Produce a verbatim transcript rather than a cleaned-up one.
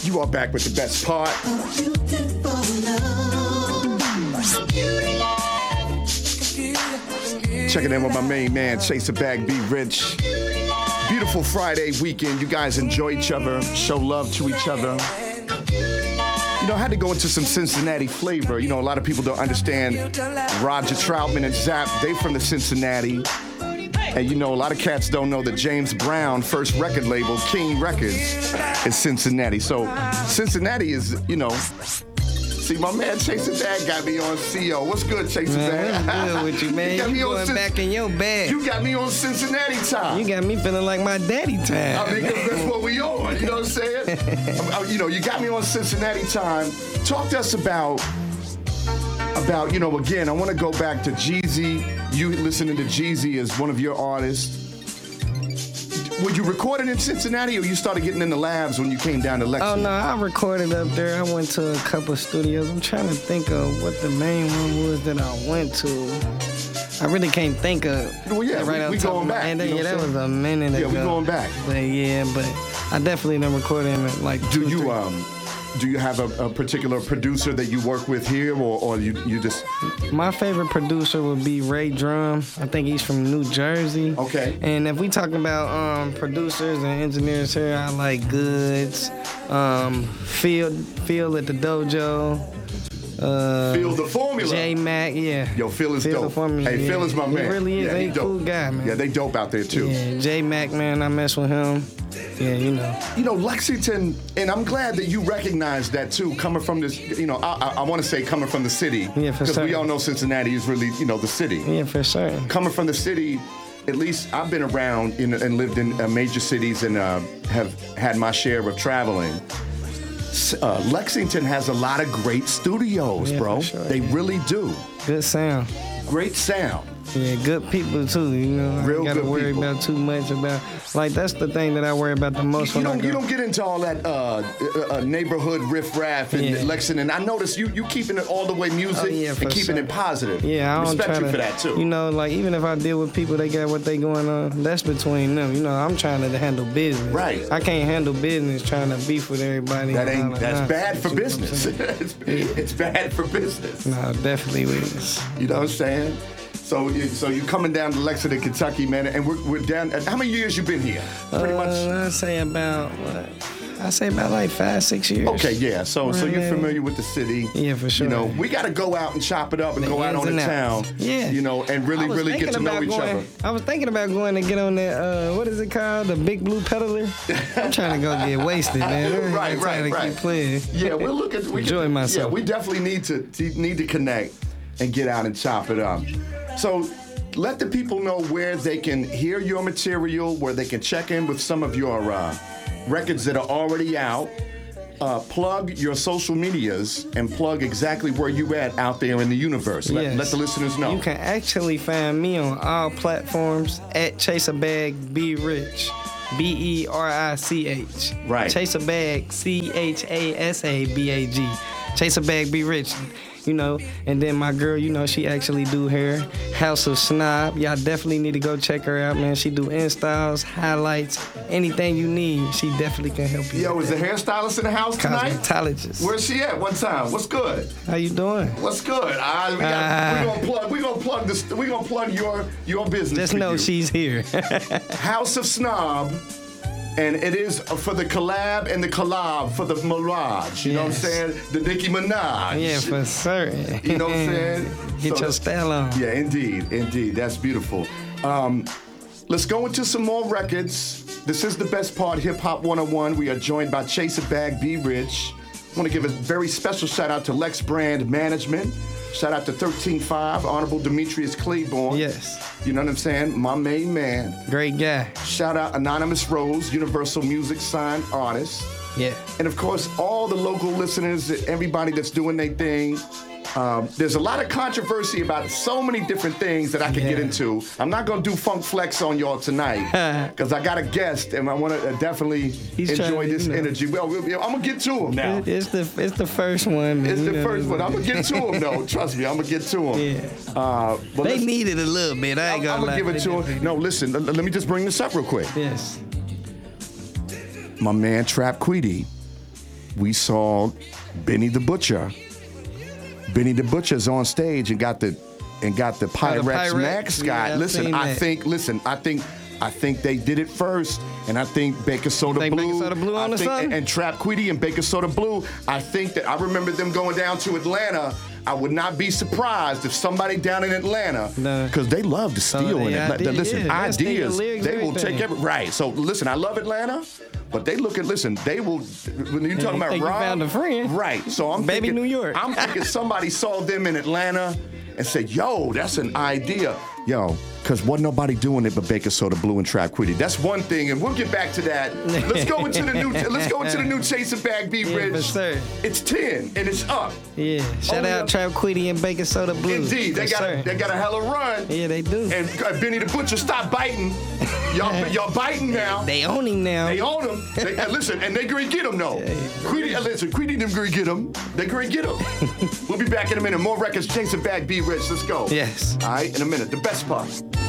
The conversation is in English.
You are back with the best part. Checking in with my main man, Chase a Bag, Be Rich. Beautiful Friday weekend. You guys enjoy each other, show love to each other. You know, I had to go into some Cincinnati flavor. You know, a lot of people don't understand Roger Troutman and Zapp. They from the Cincinnati. And you know, a lot of cats don't know that James Brown, first record label, King Records, is Cincinnati. So Cincinnati is, you know, see, my man Chase a Bag got me on C O. What's good, Chase a Bag? What's good with you, man? You, got you me going on back in your bag. You got me on Cincinnati time. You got me feeling like my daddy time. I mean, that's what we on. You know what I'm saying? You know, you got me on Cincinnati time. Talk to us about, about you know, again, I want to go back to Jeezy. You listening to Jeezy as one of your artists. Were you recording in Cincinnati, or you started getting in the labs when you came down to Lexington? Oh, no, I recorded up there. I went to a couple studios. I'm trying to think of what the main one was that I went to. I really can't think of. Well, yeah, right we, we going back. And you know yeah, that saying? was a minute yeah, ago. Yeah, we going back. But yeah, but I definitely done recording in like Do two, you three. um? Do you have a, a particular producer that you work with here, or, or you you just? My favorite producer would be Ray Drum. I think he's from New Jersey. Okay. And if we talking about um, producers and engineers here, I like Goods, um, Phil, Phil at the Dojo. Uh, Phil the Formula. J Mac, yeah. Yo, Phil is Phil dope. The Formula, hey, yeah. Phil is my man. He really is. Yeah, He's a cool guy, man. Yeah, they dope out there too. Yeah, J Mac, man, I mess with him. Yeah, you know. You know, Lexington, and I'm glad that you recognize that too, coming from this, you know, I, I, I want to say coming from the city. Yeah, for Because sure. we all know Cincinnati is really, you know, the city. Yeah, for sure. Coming from the city, at least I've been around in, and lived in uh, major cities and uh, have had my share of traveling. Uh, Lexington has a lot of great studios, Yeah, bro. for sure, they yeah. really do. Good sound. Great sound. Yeah, good people too. You know, I Real ain't gotta good worry people. about too much about. Like that's the thing that I worry about the most. You when I don't, go. you don't get into all that uh, uh, uh, neighborhood riff-raff in Yeah. Lexington. I notice you you keeping it all the way music Oh, yeah, for and keeping sure. it positive. Yeah, I don't Respect try you to, for that too. You know, like even if I deal with people, they got what they going on. That's between them. You know, I'm trying to handle business. Right. I can't handle business trying to beef with everybody. that and all ain't that's that bad for nonsense, you know what I'm business. saying? it's, it's bad for business. No, definitely is. You know what I'm saying? So, you- so you coming down to Lexington, Kentucky, man, and we're, we're down. How many years you been here? Pretty much. Uh, I say about what? I say about like five, six years. Okay, yeah. So, so you're Right. familiar with the city. Yeah, for sure. You know, we got to go out and chop it up and The go out ins on the and town. outs. Yeah. You know, and really, I was really get thinking to know about each going, other. I was thinking about going to get on that, uh, what is it called? The Big Blue Peddler? I'm trying to go get wasted, man. I ain't Right, got time right, to right. Keep playing. Yeah, we're looking. We Enjoy can, myself. Yeah, we definitely need to to- need to connect and get out and chop it up. So, let the people know where they can hear your material, where they can check in with some of your uh, records that are already out. Uh, plug your social medias and plug exactly where you at out there in the universe. Let, Yes. let the listeners know. You can actually find me on all platforms at Chase a Bag Be Rich. B E R I C H. Right. Chase a Bag, C H A S A B A G. Chase a Bag Be Rich. You know, and then my girl, you know, she actually do hair. House of Snob. Y'all definitely need to go check her out, man. She do installs, highlights, anything you need. She definitely can help you. Yo, is the hairstylist in the house tonight? Cosmetologist. Where's she at? One time. What's good? How you doing? What's good? Uh, we got, Ah. we gonna plug. We gonna plug this. We gonna plug your your business. Just for know you. she's here. House of Snob, and it is for the collab and the collab for the Mirage. You know what I'm Yes. saying? The Nicki Minaj. Yeah, for certain. You know what I'm saying? Get So- your style on. Yeah, indeed, indeed. That's beautiful. Um, let's go into some more records. This is the best part, Hip Hop one oh one. We are joined by Chase a Bag, Be Rich. I want to give a very special shout out to Lex Brand Management. Shout out to thirteen five, Honorable Demetrius Claiborne. Yes. You know what I'm saying? My main man. Great guy. Shout out Anonymous Rose, Universal Music signed artist. Yeah. And of course, all the local listeners, everybody that's doing their thing. Um, there's a lot of controversy about so many different things that I could get Yeah. into. I'm not going to do Funk Flex on y'all tonight because I got a guest and I want to definitely He's enjoy trying to, this you know. energy. Well, we'll be- I'm going to get to him now. It- It's the it's the first one. Man. It's You the know, first one. I'm going to get to him, though. Trust me, I'm going to get to him. Yeah. Uh, but They let's- need it a little bit. I ain't I'm, gonna I'm going lie. to give it They to him. definitely No, listen, let, let me just bring this up real quick. do. Yes. My man Trap Queedy, we saw Benny the Butcher. Benny the Butcher's on stage and got the and got the Pyrex, Pyrex? mascot. Yeah, I've listen, seen I that. think. Listen, I think. I think they did it first, and I think Baker Soda think Blue, Baker Soda Blue I on the think, song? and, and Trap Queedy and Baker Soda Blue. I think that I remember them going down to Atlanta. I would not be surprised if somebody down in Atlanta, because Nah. they love to steal Oh, in the Atlanta. idea, Listen, yeah, they'll steal your ideas, lyrics, they will everything. take every right. So listen, I love Atlanta, but they look at listen. They will when you're talking you about think you Rob, found a friend. right? So I'm Baby thinking, New York. I'm thinking somebody saw them in Atlanta and said, "Yo, that's an idea." Yo, because wasn't nobody doing it but Baker Soda Blue and Trap Queedy. That's one thing, and we'll get back to that. Let's go into the new. Let's go into the new Chase and Bag B Yeah, Rich. for sure. It's ten and it's up. Yeah. Shout Only out up- Trap Queedy and Baking Soda Blue. Indeed, they For got sure. they got a hell of run. Yeah, they do. And uh, Benny the Butcher, stop biting. Y'all, y'all biting now. They own him now. They own him. They, uh, listen, and they gonna get him though. Queedy, uh, listen, Queedy them gonna get him. They gonna get him. We'll be back in a minute. More records, Chase and Bag B Rich. Let's go. Yes. All right, in a minute. The best part.